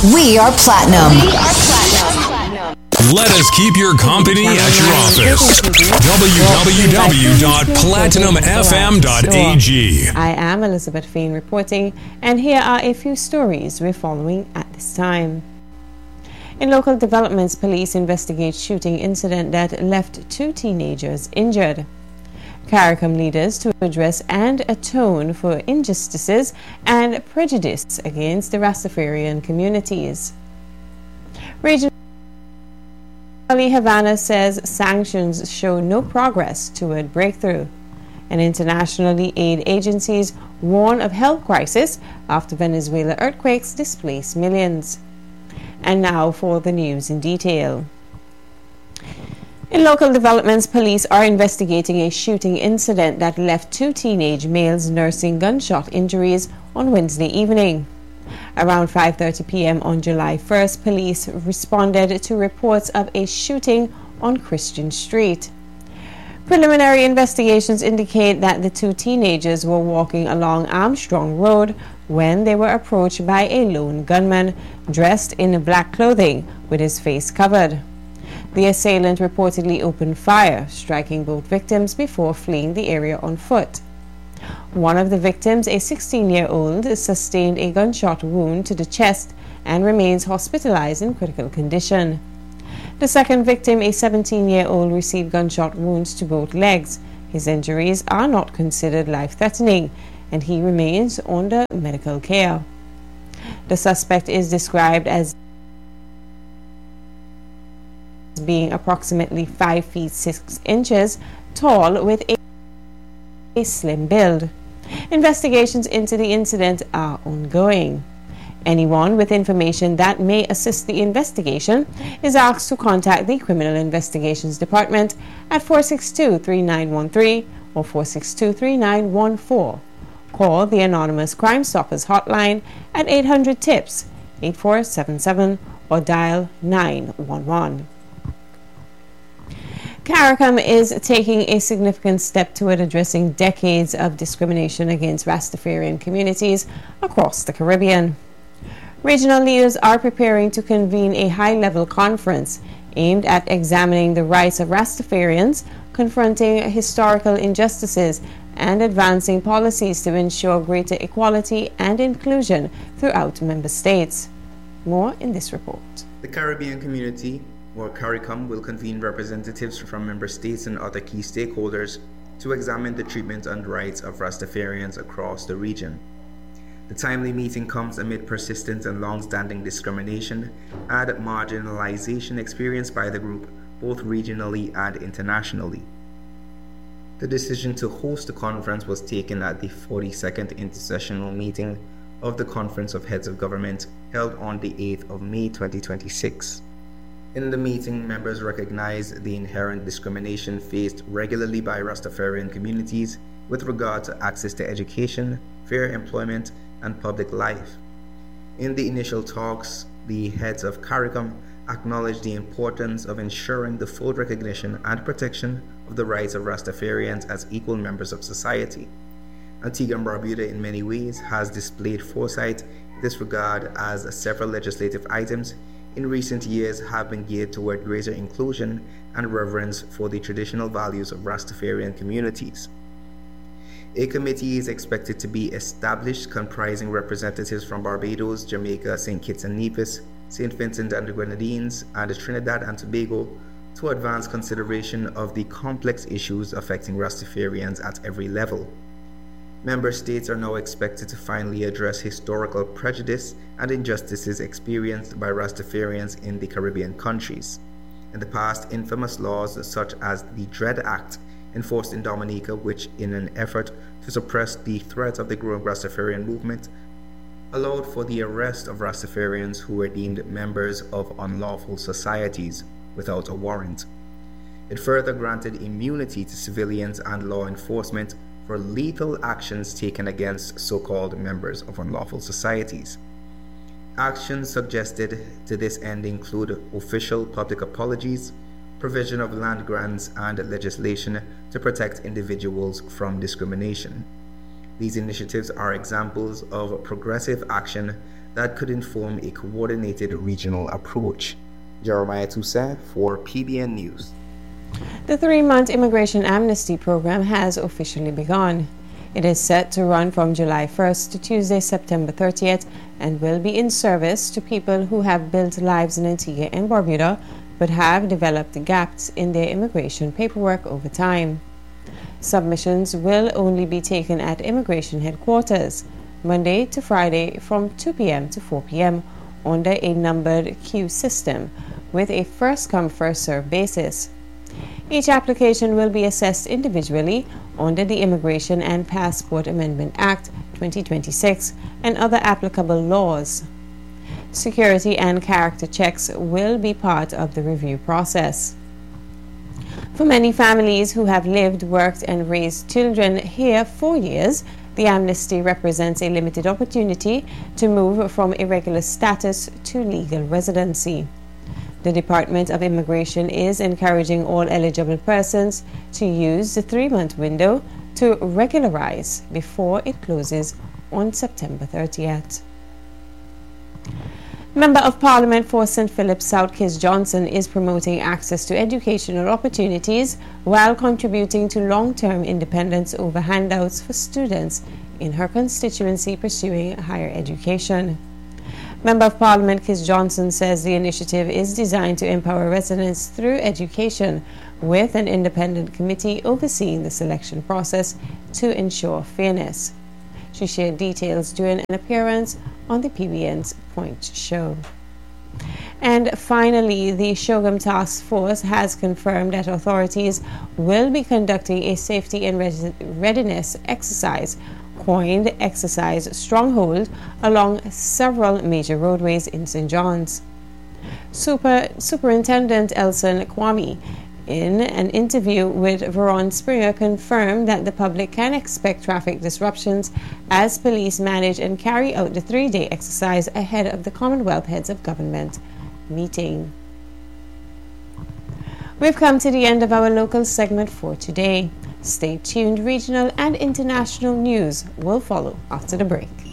We are Platinum. Let us keep your company at your office. www.platinumfm.ag. I am Elizabeth Fain reporting, and here are a few stories we're following at this time. In local developments, police investigate shooting incident that left 2 teenagers injured. CARICOM leaders to address and atone for injustices and prejudice against the Rastafarian communities. Regionally, Havana says sanctions show no progress toward breakthrough. And internationally, aid agencies warn of health crisis after Venezuela earthquakes displace millions. And now for the news in detail. In local developments, police are investigating a shooting incident that left 2 teenage males nursing gunshot injuries on Wednesday evening. Around 5:30 p.m. on July 1st, police responded to reports of a shooting on Christian Street. Preliminary investigations indicate that the 2 teenagers were walking along Armstrong Road when they were approached by a lone gunman dressed in black clothing with his face covered. The assailant reportedly opened fire, striking both victims before fleeing the area on foot. One of the victims, a 16-year-old, sustained a gunshot wound to the chest and remains hospitalized in critical condition. The second victim, a 17-year-old, received gunshot wounds to both legs. His injuries are not considered life-threatening, and he remains under medical care. The suspect is described as being approximately 5 feet 6 inches tall with a slim build. Investigations into the incident are ongoing. Anyone with information that may assist the investigation is asked to contact the Criminal Investigations Department at 462-3913 or 462-3914. Call the Anonymous Crime Stoppers hotline at 800-TIPS 8477 or dial 911. CARICOM is taking a significant step toward addressing decades of discrimination against Rastafarian communities across the Caribbean. Regional leaders are preparing to convene a high-level conference aimed at examining the rights of Rastafarians, confronting historical injustices, and advancing policies to ensure greater equality and inclusion throughout member states. More in this report. The Caribbean community, or CARICOM, will convene representatives from member states and other key stakeholders to examine the treatment and rights of Rastafarians across the region. The timely meeting comes amid persistent and long-standing discrimination and marginalization experienced by the group, both regionally and internationally. The decision to host the conference was taken at the 42nd intersessional meeting of the Conference of Heads of Government held on the 8th of May 2026. In the meeting, members recognized the inherent discrimination faced regularly by Rastafarian communities with regard to access to education, fair employment, and public life. In the initial talks, the heads of CARICOM acknowledged the importance of ensuring the full recognition and protection of the rights of Rastafarians as equal members of society. Antigua and Barbuda in many ways has displayed foresight in this regard, as several legislative items in recent years have been geared toward greater inclusion and reverence for the traditional values of Rastafarian communities. A committee is expected to be established comprising representatives from Barbados, Jamaica, St. Kitts and Nevis, St. Vincent and the Grenadines, and Trinidad and Tobago to advance consideration of the complex issues affecting Rastafarians at every level. Member states are now expected to finally address historical prejudice and injustices experienced by Rastafarians in the Caribbean countries. In the past, infamous laws such as the Dread Act enforced in Dominica, which, in an effort to suppress the threat of the growing Rastafarian movement, allowed for the arrest of Rastafarians who were deemed members of unlawful societies without a warrant. It further granted immunity to civilians and law enforcement for lethal actions taken against so-called members of unlawful societies. Actions suggested to this end include official public apologies, provision of land grants, and legislation to protect individuals from discrimination. These initiatives are examples of progressive action that could inform a coordinated regional approach. Jeremiah Toussaint for PBN News. The 3-month immigration amnesty program has officially begun. It is set to run from July 1st to Tuesday, September 30th, and will be in service to people who have built lives in Antigua and Barbuda but have developed gaps in their immigration paperwork over time. Submissions will only be taken at immigration headquarters, Monday to Friday from 2 p.m. to 4 p.m. under a numbered queue system with a first-come, first-served basis. Each application will be assessed individually under the Immigration and Passport Amendment Act 2026 and other applicable laws. Security and character checks will be part of the review process. For many families who have lived, worked, and raised children here for years, the amnesty represents a limited opportunity to move from irregular status to legal residency. The Department of Immigration is encouraging all eligible persons to use the 3-month window to regularize before it closes on September 30th. Member of Parliament for St. Philip South Kis Johnson is promoting access to educational opportunities while contributing to long-term independence over handouts for students in her constituency pursuing higher education. Member of Parliament Kis Johnson says the initiative is designed to empower residents through education, with an independent committee overseeing the selection process to ensure fairness. She shared details during an appearance on the PBN's Point show. And finally, the Shogam Task Force has confirmed that authorities will be conducting a safety and readiness exercise, coined Exercise Stronghold, along several major roadways in St. John's. Superintendent Elson Kwame, in an interview with Veron Springer, confirmed that the public can expect traffic disruptions as police manage and carry out the 3-day exercise ahead of the Commonwealth Heads of Government meeting. We've come to the end of our local segment for today. Stay tuned. Regional and international news will follow after the break.